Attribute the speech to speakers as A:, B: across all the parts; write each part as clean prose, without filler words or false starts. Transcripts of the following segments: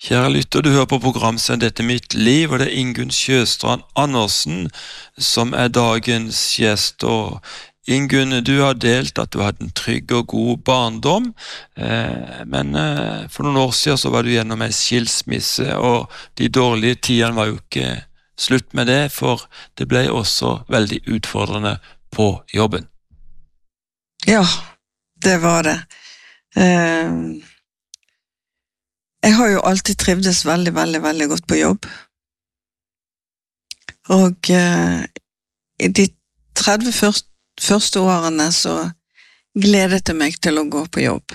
A: Kjære lytter, du hører på programsendt Dette mitt liv, og det Ingunn Sjøstrand Andersen som dagens gjest. Og Ingunn, du har delt at du hadde en trygg og god barndom, men for noen år siden så var du gjennom en skilsmisse, og de dårlige tidene var jo ikke slutt med det, for det ble også veldig utfordrende på jobben.
B: Ja, det var det. Jeg har jo alltid trivdes veldig, veldig, veldig godt på jobb. Og i de 30 første årene så gledet jeg meg til å gå på jobb.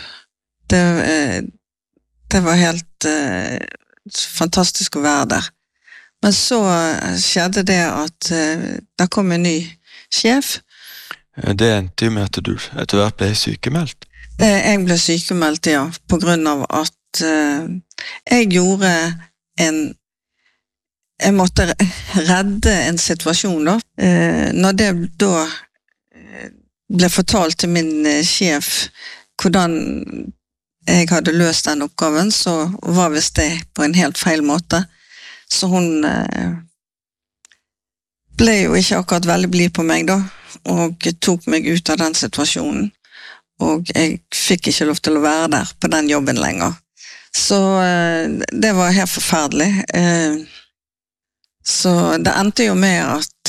B: Det var helt fantastisk å være der. Men så skjedde det at det kom en ny sjef.
A: Det endte jo med at du etter hvert ble sykemeldt.
B: Jeg ble sykemeldt, ja, på grunn av at jeg gjorde jeg måtte redde en situasjon da. Når det da ble fortalt til min sjef hvordan jeg hadde løst den oppgaven, så var visst det på en helt feil måte. Så hun ble jo ikke akkurat veldig blid på meg da, og tok meg ut av den situasjonen. Og jeg fikk ikke lov til å være der på den jobben lenger. Så det var helt forferdelig. Så det endte jo med at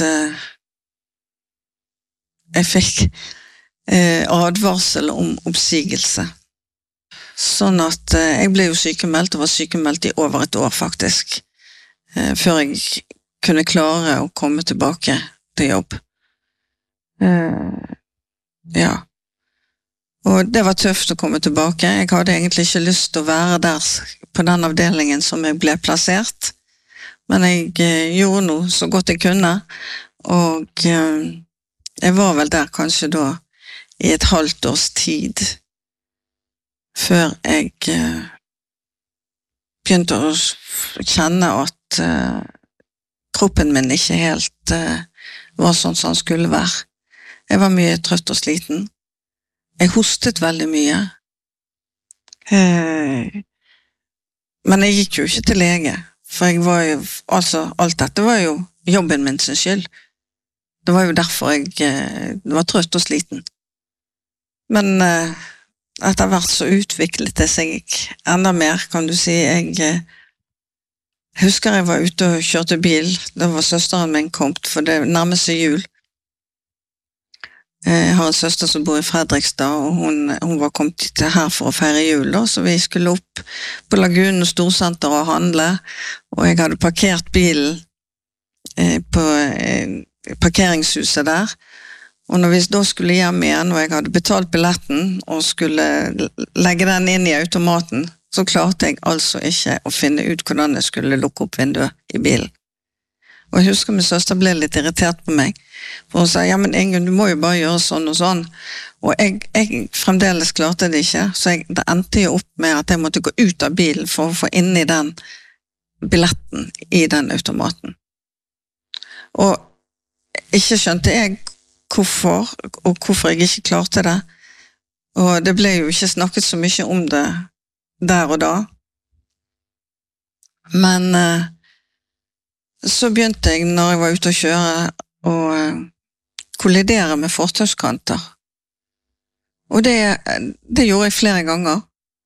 B: jeg fikk advarsel om oppsigelse. Sånn at jeg ble jo sykemeldt, og var sykemeldt i over et år faktisk, før jeg kunne klare å komme tilbake til jobb. Ja. Og det var tøft å komme tilbake. Jeg hadde egentlig ikke lyst til å være der på den avdelingen som jeg ble plassert. Men jeg gjorde noe så godt jeg kunne. Og jeg var vel der kanskje da i et halvt års tid. Før jeg begynte å kjenne at kroppen min ikke helt var sånn som den skulle være. Jeg var mye trøtt og sliten. Jeg hostet veldig mye. Men jeg gikk jo ikke til lege, for jeg var jo, altså, alt dette var jo jobben min sin skyld. Det var jo derfor jeg var trøtt og sliten. Men etter hvert så utviklet det seg enda mer, kan du si. Jeg husker jeg var ute og kjørte bil. Da var søsteren min kommet, for det nærmest seg jul. Jeg har en søster som bor i Fredrikstad, og hun var kommet her for å feire jul, da, så vi skulle opp på Lagunen og Storsenter og handle, og jeg hadde parkert bilen på parkeringshuset der, og når vi da skulle hjem igjen, og jeg hadde betalt billetten og skulle legge den inn i automaten, så klarte jeg altså ikke å finne ut hvordan jeg skulle lukke opp vinduet i bilen. Og jeg husker min søster ble litt irritert på meg, for hun sa, ja, men Ingunn, du må jo bare gjøre sånn og sånn. Og jeg fremdeles klarte det ikke, så det endte jo opp med at jeg måtte gå ut av bilen for å få inn i den billetten i den automaten. Og ikke skjønte jeg hvorfor, og hvorfor jeg ikke klarte det. Og det ble jo ikke snakket så mye om det der og da. Men så begynte jeg, når jeg var ute å kjøre, å kollidere med fortauskanter. Og det gjorde jeg flere ganger.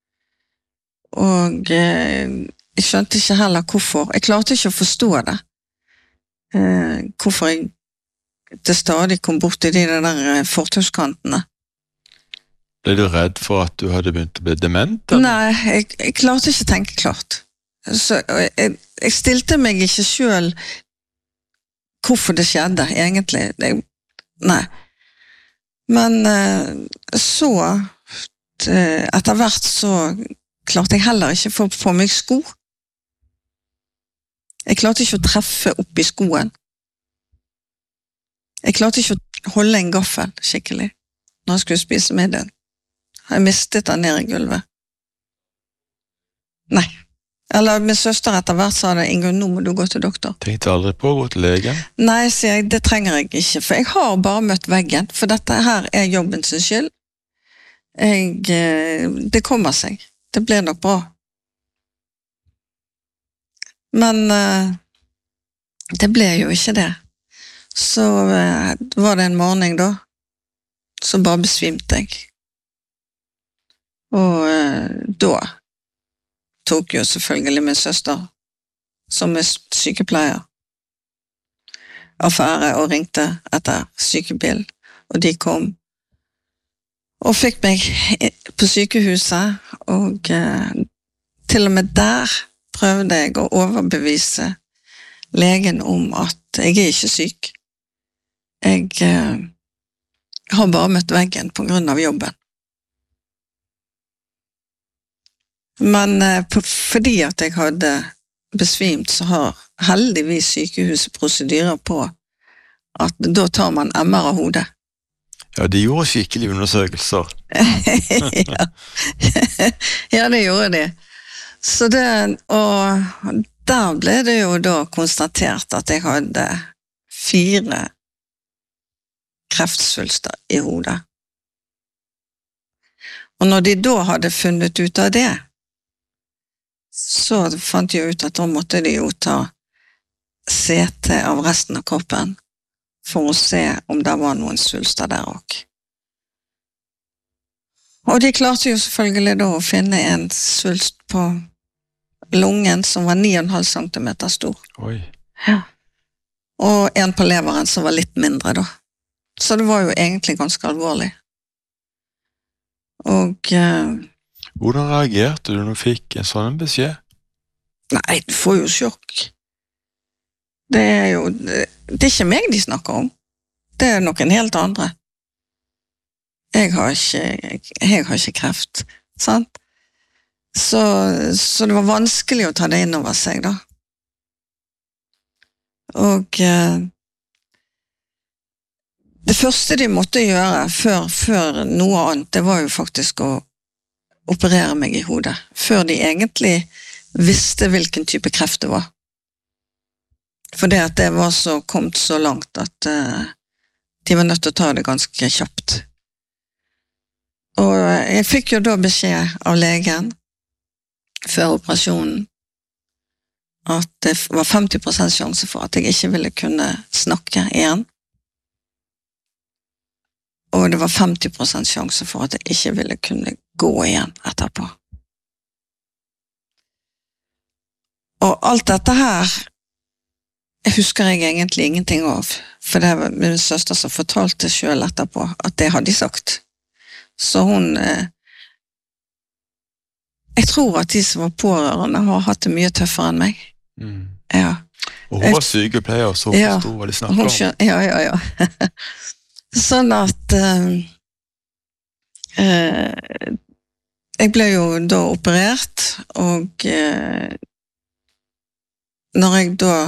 B: Og jeg skjønte ikke heller hvorfor. Jeg klarte ikke å forstå det. Hvorfor jeg til stadig kom bort i de der fortauskantene.
A: Ble du redd for at du hadde begynt å bli dement? Eller?
B: Nei, jeg klarte ikke å tenke klart. Så jeg stilte meg ikke selv hvorfor det skjedde, egentlig. Nei. Men så, etter hvert så klarte jeg heller ikke å få på meg sko. Jeg klarte ikke å treffe opp i skoen. Jeg klarte ikke å holde en gaffel skikkelig når jeg skulle spise middag. Jeg mistet den ned i gulvet. Nei. Eller min søster etter hvert sa det, Ingunn, nå må du gå til doktor.
A: Tenkte aldri på å gå til legen?
B: Nei, sier jeg, det trenger jeg ikke, for jeg har bare møtt veggen, for dette her jobben sin skyld. Det kommer seg. Det blir nok bra. Men det ble jo ikke det. Så var det en morgen da, så bare besvimte jeg. Og da tok jo selvfølgelig min søster, som sykepleier, affære og ringte etter sykebil, og de kom og fikk meg på sykehuset, og til og med der prøvde jeg å overbevise legen om at jeg ikke syk. Jeg har bare møtt veggen på grunn av jobben. Men fordi at jeg hadde besvimt, så har heldigvis sykehuset prosedyrer på at da tar man MR av hodet.
A: Ja, de gjorde skikkelige undersøkelser.
B: Ja. Ja, det gjorde de. Så det, og der ble det jo da konstatert at jeg hadde 4 kreftsvulster i hodet. Og når de da hadde funnet ut av det, så fant jeg ut at da måtte de jo ta CT av resten av kroppen for å se om det var noen svulster der også. Og de klarte jo selvfølgelig da å finne en svulst på lungen som var 9,5 centimeter stor.
A: Oi.
B: Ja. Og en på leveren som var litt mindre da. Så det var jo egentlig ganske alvorlig. Og
A: hvordan reagerte du når du fikk en sånn beskjed?
B: nei, du får jo sjokk. Det er ikke meg de snakker om. Det er noen helt andre. Jeg har ikke kreft, sant? Så det var vanskelig å ta det inn over seg da. Og det første de måtte gjøre før noe annet, det var jo faktisk å operere meg i hodet, før de egentlig visste hvilken type kreft det var. For det at det var så kommet så langt at de var nødt til å ta det ganske kjapt. Og jeg fikk jo da beskjed av legen før operasjonen at det var 50% sjanse for at jeg ikke ville kunne snakke igjen. Og det var 50% sjanse for at jeg ikke ville kunne gå igjen etterpå. Og alt dette her husker jeg egentlig ingenting av, for det var min søster som fortalte selv etterpå at det hadde de sagt. Så hun jeg tror at de som var pårørende har hatt det mye tøffere enn meg.
A: Mm.
B: Ja.
A: Og hun var sykepleier, så forstod hva de snakket om.
B: Ja. Sånn at jeg ble jo da operert, og når jeg da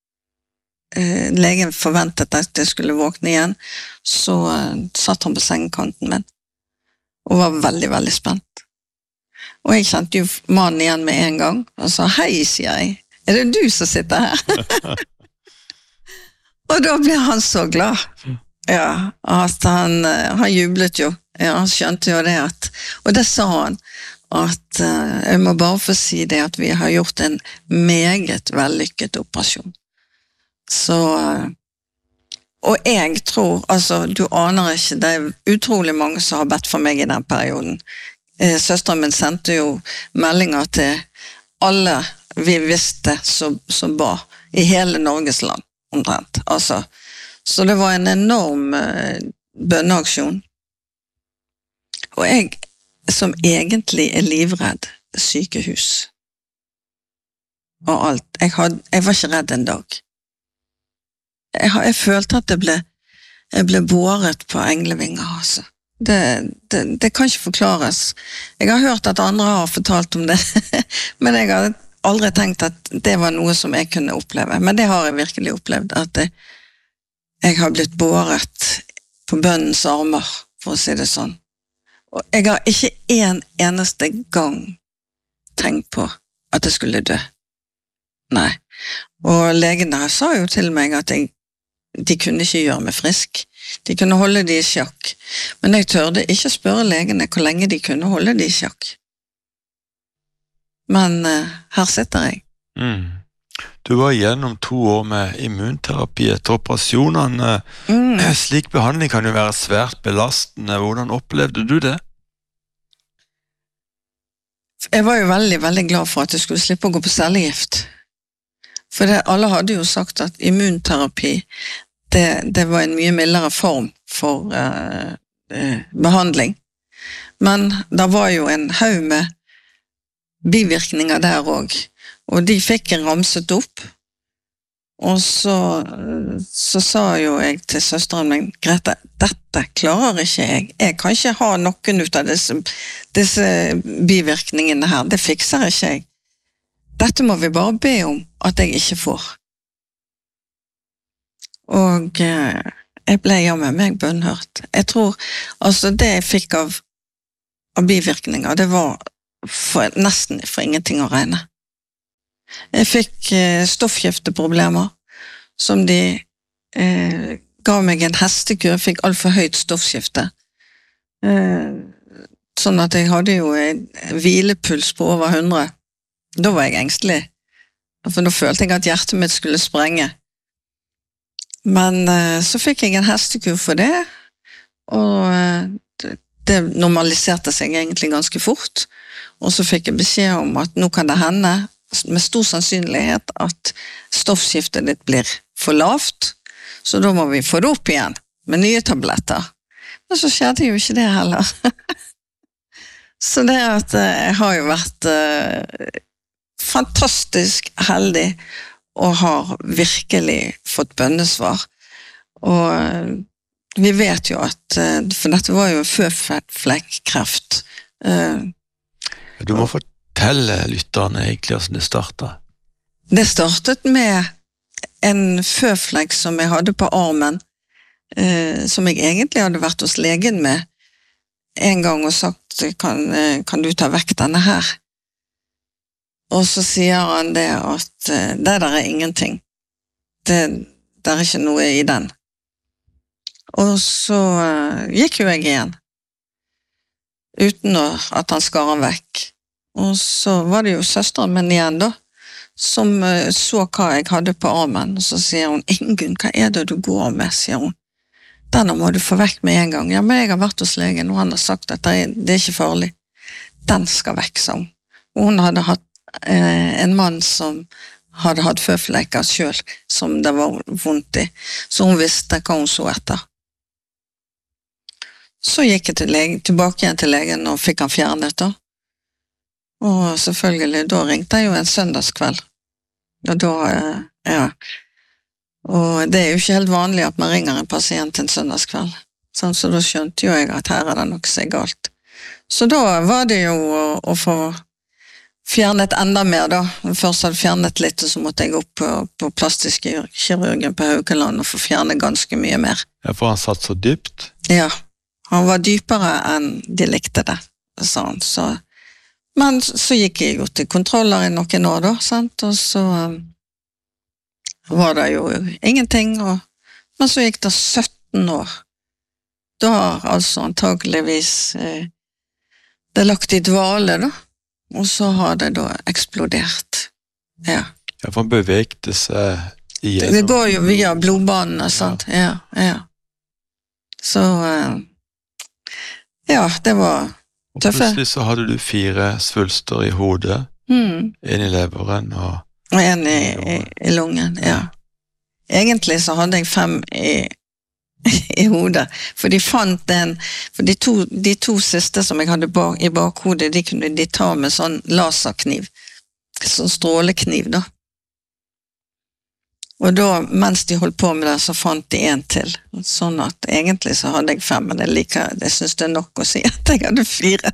B: legen forventet at jeg skulle våkne igjen, så satt han på sengekanten min og var veldig, veldig spent. Og jeg kjente jo mannen igjen med en gang og sa, hei, sier jeg, er det du som sitter her? Og da ble han så glad. Ja, at han jublet jo. Ja, han skjønte jo det at, og det sa han, at jeg må bare få si det at vi har gjort en meget vellykket operasjon. Så, og jeg tror, altså, du aner ikke, det er utrolig mange som har bedt for meg i den perioden. Søsteren min sendte jo meldinger til alle vi visste som ba i hele Norges land, omtrent. Altså, så det var en enorm bønneaksjon. Og jeg, som egentlig er livredd sykehus og alt, jeg var ikke redd en dag. Jeg følte at jeg ble båret på englevinger, altså. Det kan ikke forklares. Jeg har hørt at andre har fortalt om det, men jeg har aldri tenkt at det var noe som jeg kunne oppleve. Men det har jeg virkelig opplevd, at jeg har blitt båret på bønnens armer, for å si det sånn. Og jeg har ikke en eneste gang tenkt på at jeg skulle dø. Nei. Og legene sa jo til meg at de kunne ikke gjøre meg frisk. De kunne holde de i sjakk. Men jeg tørde ikke spørre legene hvor lenge de kunne holde de i sjakk. Men her sitter jeg.
A: Mm. Du var gjennom 2 år med immunterapi etter operasjonene. Slik behandling kan jo være svært belastende. Hvordan opplevde du det?
B: Jeg var jo veldig, veldig glad for at jeg skulle slippe å gå på cellegift. For alle hadde jo sagt at immunterapi, det var en mye mildere form for behandling. Men det var jo en haug med bivirkninger der også. Og de fikk en ramset opp, og så sa jo jeg til søsteren min, Grete, dette klarer ikke jeg. Jeg kan ikke ha noen ut av disse bivirkningene her. Det fikser ikke jeg. Dette må vi bare be om at jeg ikke får. Og jeg ble jammen meg bønnhørt. Jeg tror, altså det jeg fikk av bivirkninger, det var nesten for ingenting å regne. Jeg fikk stoffskifteproblemer, som de ga meg en hestekur. Jeg fikk alt for høyt stoffskifte. Sånn at jeg hadde jo en hvilepuls på over 100. Da var jeg engstelig, for da følte jeg at hjertet mitt skulle sprenge. Men så fikk jeg en hestekur for det, og det normaliserte seg egentlig ganske fort. Og så fikk jeg beskjed om at nå kan det hende, med stor sannsynlighet, at stoffskiftet ditt blir for lavt, så da må vi få det opp igjen med nye tabletter. Men så skjedde jo ikke det heller. Så det at jeg har jo vært fantastisk heldig og har virkelig fått bønnesvar. Og vi vet jo at, for dette var jo føflekkreft.
A: Du må fortelle lytterne egentlig hvordan det startet.
B: Det startet med en føflekk som jeg hadde på armen, som jeg egentlig hadde vært hos legen med en gang og sagt, kan du ta vekk denne her? Og så sier han det at det der er ingenting. Det er ikke noe i den. Og så gikk jo jeg igjen, uten at han skar han vekk. Og så var det jo søsteren min igjen da, som så hva jeg hadde på armen, og så sier hun, Ingunn, hva er det du går med, sier hun. Denne må du få vekk med en gang. Ja, men jeg har vært hos legen, og han har sagt at det er ikke farlig. Den skal vekk, sa hun. Og hun hadde hatt en mann som hadde hatt føflekker selv, som det var vondt i, så hun visste hva hun så etter. Så gikk jeg tilbake igjen til legen og fikk han fjernet da. Og selvfølgelig, da ringte jeg jo en søndagskveld. Og da, ja. Og det er jo ikke helt vanlig at man ringer en pasient en søndagskveld. Så da skjønte jo jeg at her er det noe som er galt. Så da var det jo å få fjernet enda mer da. Først hadde fjernet litt, og så måtte jeg opp på plastisk kirurgen på Haukeland og få fjernet ganske mye mer.
A: Ja, for han satt så dypt?
B: Ja, han var dypere enn de likte det, sa han. Men så gikk jeg jo til kontroller i noen år da, sant? Og så var det jo ingenting, men så gikk det 17 år. Da har altså antageligvis det lagt i dvale da, og så har det da eksplodert. Ja.
A: Ja, for han bevegte seg igjen.
B: Det går jo via blodbanene, sant? Ja, ja. Så, ja, det var
A: og plutselig så hadde du 4 svulster i hodet, en i leveren og
B: en i lungen, ja. Egentlig så hadde jeg 5 i hodet, for de fant for de to siste som jeg hadde i bakhodet, de kunne de ta med sånn laserkniv, sånn strålekniv da. Og da, mens de holdt på med det, så fant de en til. Sånn at egentlig så hadde jeg 5, men jeg synes det er nok å si at jeg hadde 4.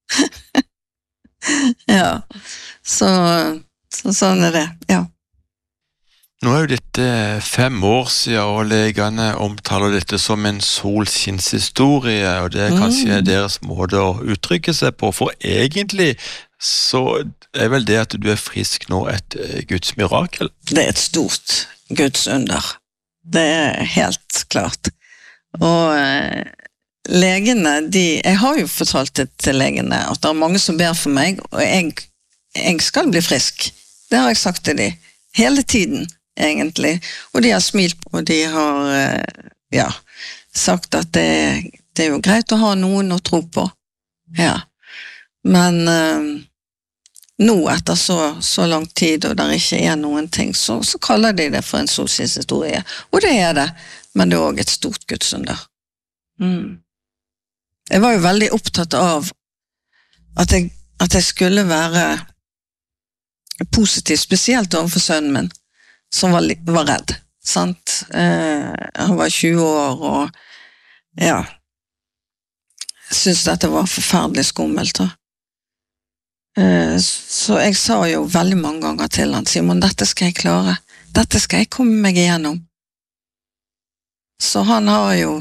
B: Ja, så sånn er det, ja.
A: Nå er jo dette 5 år siden, og legene omtaler dette som en solskinnshistorie, og det er kanskje deres måte å uttrykke seg på, for egentlig så er vel det at du er frisk nå et Guds mirakel?
B: Det er et stort Guds under. Det er helt klart. Og legene, jeg har jo fortalt det til legene, at det er mange som ber for meg, og jeg skal bli frisk. Det har jeg sagt til dem hele tiden, egentlig. Og de har smilt, og de har sagt at det jo greit å ha noen å tro på. Ja. Men nå, etter så lang tid, og der ikke noen ting, så kaller de det for en solskinnshistorie. Og det det, men det også et stort gudsunder. Jeg var jo veldig opptatt av at jeg skulle være positiv, spesielt overfor sønnen min, som var redd, sant? Han var 20 år, og syntes dette var forferdelig skummelt. Så jeg sa jo veldig mange ganger til han, Simon, dette skal jeg klare, dette skal jeg komme meg igjennom. Så han har jo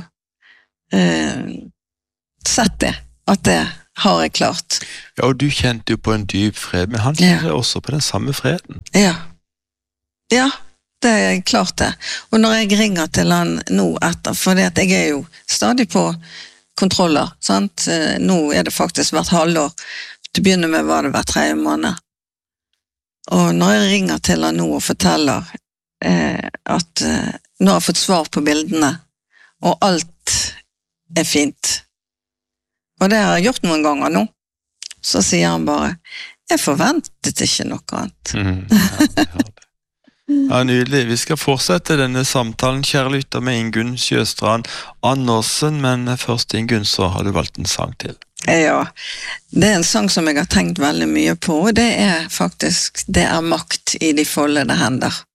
B: sett det, at det har jeg klart.
A: Ja, og du kjente jo på en dyp fred, men han kjente også på den samme freden.
B: Ja, det er klart det. Og når jeg ringer til han nå etter, for jeg jo stadig på kontroller, sant? Nå det faktisk hvert halvår. Til å begynne med var det hver 3 måned. Og når jeg ringer til han nå og forteller at nå har jeg fått svar på bildene, og alt fint, og det har jeg gjort noen ganger nå, så sier han bare, jeg forventet ikke noe annet.
A: Ja, nydelig. Vi skal fortsette denne samtalen, kjære lytter, med Ingunn Sjøstrand Andersen, men først Ingunn, så har du valgt en sang til.
B: Ja, det en sang som jeg har tenkt veldig mye på, og det faktisk, det makt i de foldede hender.